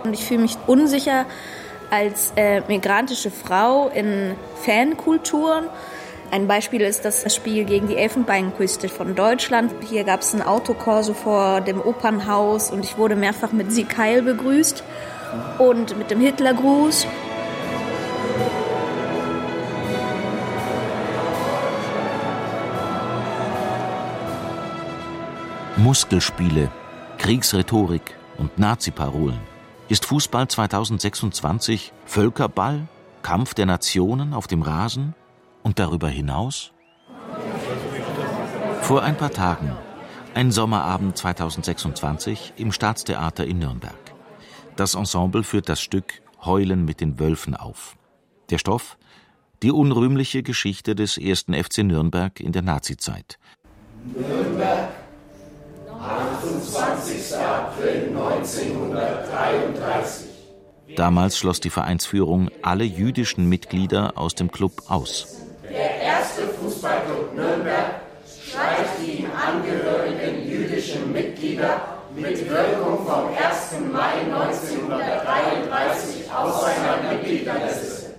Und ich fühle mich unsicher als migrantische Frau in Fankulturen. Ein Beispiel ist das Spiel gegen die Elfenbeinküste von Deutschland. Hier gab es ein Autokorso vor dem Opernhaus und ich wurde mehrfach mit Sieg Heil begrüßt und mit dem Hitlergruß. Muskelspiele, Kriegsrhetorik und Nazi-Parolen. Ist Fußball 2026 Völkerball, Kampf der Nationen auf dem Rasen und darüber hinaus? Vor ein paar Tagen, ein Sommerabend 2026 im Staatstheater in Nürnberg. Das Ensemble führt das Stück Heulen mit den Wölfen auf. Der Stoff? Die unrühmliche Geschichte des 1. FC Nürnberg in der Nazizeit. Nürnberg, 28. April 1933. Damals schloss die Vereinsführung alle jüdischen Mitglieder aus dem Club aus. Der erste Fußballclub Nürnberg streicht die angehörigen jüdischen Mitglieder mit Wirkung vom 1. Mai 1933 aus seiner Mitgliederliste.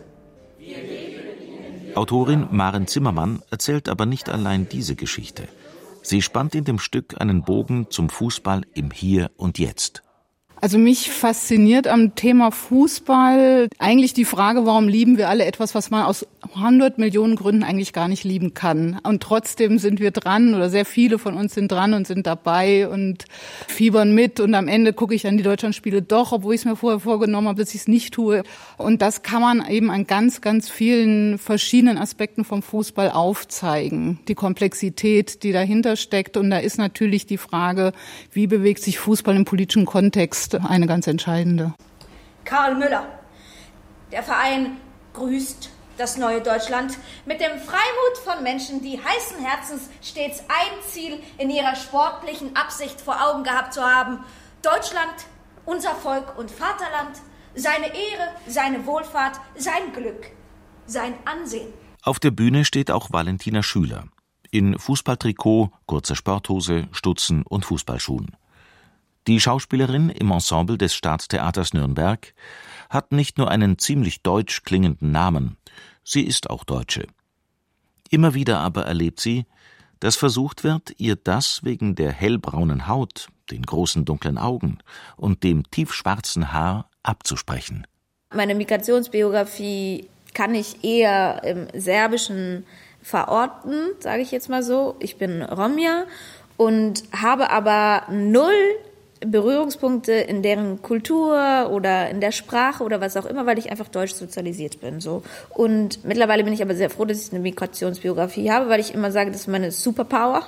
Autorin Maren Zimmermann erzählt aber nicht allein diese Geschichte. Sie spannt in dem Stück einen Bogen zum Fußball im Hier und Jetzt. Also mich fasziniert am Thema Fußball eigentlich die Frage, warum lieben wir alle etwas, was man aus 100 Millionen Gründen eigentlich gar nicht lieben kann. Und trotzdem sind wir dran oder sehr viele von uns sind dran und sind dabei und fiebern mit. Und am Ende gucke ich dann die Deutschlandspiele doch, obwohl ich es mir vorher vorgenommen habe, dass ich es nicht tue. Und das kann man eben an ganz, ganz vielen verschiedenen Aspekten vom Fußball aufzeigen. Die Komplexität, die dahinter steckt. Und da ist natürlich die Frage, wie bewegt sich Fußball im politischen Kontext, eine ganz entscheidende. Karl Müller. Der Verein grüßt das neue Deutschland mit dem Freimut von Menschen, die heißen Herzens stets ein Ziel in ihrer sportlichen Absicht vor Augen gehabt zu haben. Deutschland, unser Volk und Vaterland, seine Ehre, seine Wohlfahrt, sein Glück, sein Ansehen. Auf der Bühne steht auch Valentina Schüler. In Fußballtrikot, kurzer Sporthose, Stutzen und Fußballschuhen. Die Schauspielerin im Ensemble des Staatstheaters Nürnberg hat nicht nur einen ziemlich deutsch klingenden Namen, sie ist auch Deutsche. Immer wieder aber erlebt sie, dass versucht wird, ihr das wegen der hellbraunen Haut, den großen dunklen Augen und dem tiefschwarzen Haar abzusprechen. Meine Migrationsbiografie kann ich eher im Serbischen verorten, sage ich jetzt mal so. Ich bin Romja und habe aber null Berührungspunkte in deren Kultur oder in der Sprache oder was auch immer, weil ich einfach deutsch sozialisiert bin. So. Und mittlerweile bin ich aber sehr froh, dass ich eine Migrationsbiografie habe, weil ich immer sage, das ist meine Superpower,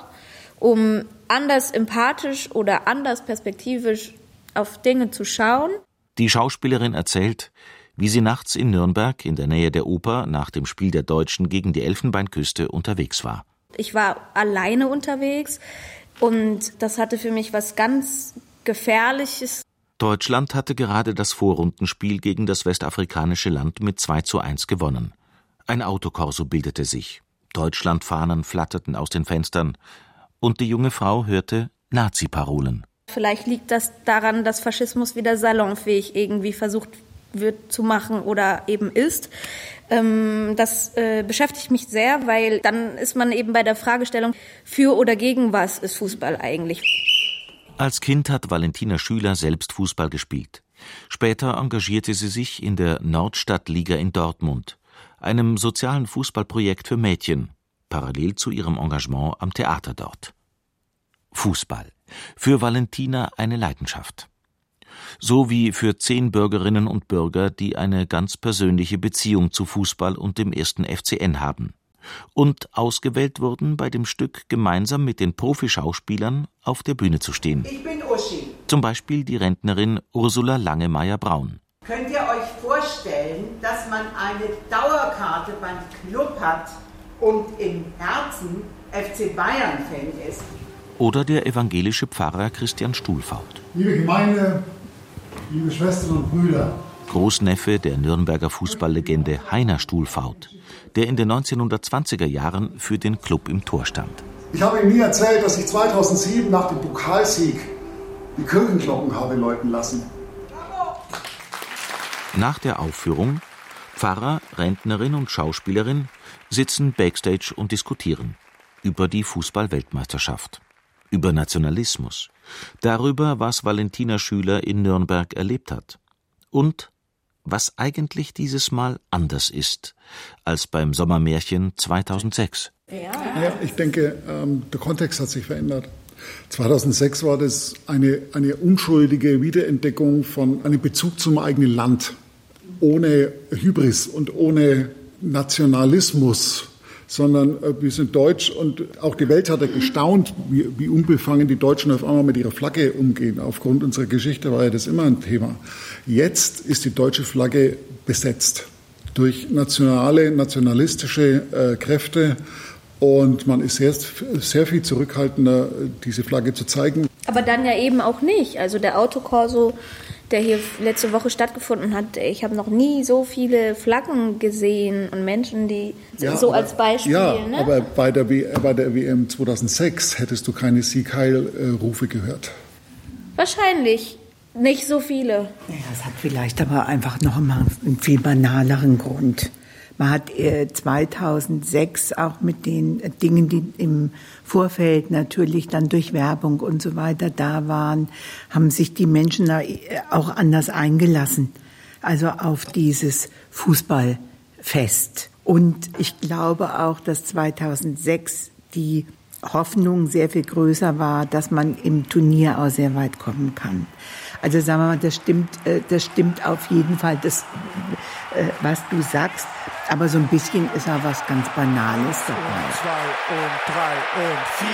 um anders empathisch oder anders perspektivisch auf Dinge zu schauen. Die Schauspielerin erzählt, wie sie nachts in Nürnberg in der Nähe der Oper nach dem Spiel der Deutschen gegen die Elfenbeinküste unterwegs war. Ich war alleine unterwegs und das hatte für mich was ganz Gefährliches. Deutschland hatte gerade das Vorrundenspiel gegen das westafrikanische Land mit 2:1 gewonnen. Ein Autokorso bildete sich. Deutschlandfahnen flatterten aus den Fenstern. Und die junge Frau hörte Nazi-Parolen. Vielleicht liegt das daran, dass Faschismus wieder salonfähig irgendwie versucht wird zu machen oder eben ist. Das beschäftigt mich sehr, weil dann ist man eben bei der Fragestellung, für oder gegen was ist Fußball eigentlich? Als Kind hat Valentina Schüler selbst Fußball gespielt. Später engagierte sie sich in der Nordstadtliga in Dortmund, einem sozialen Fußballprojekt für Mädchen, parallel zu ihrem Engagement am Theater dort. Fußball. Für Valentina eine Leidenschaft. So wie für 10 Bürgerinnen und Bürger, die eine ganz persönliche Beziehung zu Fußball und dem 1. FCN haben. Und ausgewählt wurden, bei dem Stück gemeinsam mit den Profischauspielern auf der Bühne zu stehen. Ich bin Uschi. Zum Beispiel die Rentnerin Ursula Langemeier-Braun. Könnt ihr euch vorstellen, dass man eine Dauerkarte beim Club hat und im Herzen FC Bayern-Fan ist? Oder der evangelische Pfarrer Christian Stuhlfaut. Liebe Gemeinde, liebe Schwestern und Brüder. Großneffe der Nürnberger Fußballlegende Heiner Stuhlfaut, der in den 1920er Jahren für den Club im Tor stand. Ich habe ihm nie erzählt, dass ich 2007 nach dem Pokalsieg die Kirchenglocken habe läuten lassen. Nach der Aufführung, Pfarrer, Rentnerin und Schauspielerin sitzen backstage und diskutieren über die Fußball-Weltmeisterschaft, über Nationalismus, darüber, was Valentina Schüler in Nürnberg erlebt hat und was eigentlich dieses Mal anders ist als beim Sommermärchen 2006. Ja, ich denke, der Kontext hat sich verändert. 2006 war das eine unschuldige Wiederentdeckung von einem Bezug zum eigenen Land, ohne Hybris und ohne Nationalismus, sondern wir sind deutsch und auch die Welt hat ja gestaunt, wie unbefangen die Deutschen auf einmal mit ihrer Flagge umgehen. Aufgrund unserer Geschichte war ja das immer ein Thema. Jetzt ist die deutsche Flagge besetzt durch nationalistische Kräfte und man ist sehr viel zurückhaltender, diese Flagge zu zeigen. Aber dann ja eben auch nicht. Also der Autokorso, der hier letzte Woche stattgefunden hat, ich habe noch nie so viele Flaggen gesehen und Menschen, die als Beispiel. Ja, ne? Aber bei der WM 2006 hättest du keine Sieg-Heil-Rufe gehört. Wahrscheinlich nicht so viele. Naja, es hat vielleicht aber einfach noch mal einen viel banaleren Grund. Man hat 2006 auch mit den Dingen, die im Vorfeld natürlich dann durch Werbung und so weiter da waren, haben sich die Menschen da auch anders eingelassen. Also auf dieses Fußballfest. Und ich glaube auch, dass 2006 die Hoffnung sehr viel größer war, dass man im Turnier auch sehr weit kommen kann. Also sagen wir mal, das stimmt auf jeden Fall, was du sagst. Aber so ein bisschen ist auch was ganz Banales dabei. 2 und 3 und 4.